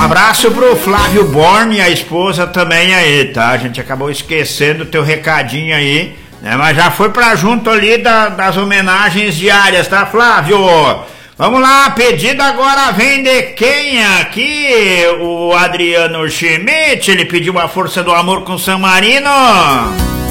Abraço pro Flávio Borne e a esposa também aí, tá? A gente acabou esquecendo o teu recadinho aí, né? Mas já foi pra junto ali das homenagens diárias, tá, Flávio? Vamos lá, pedido agora vem de quem aqui? O Adriano Schmidt, ele pediu a força do amor com San Marino.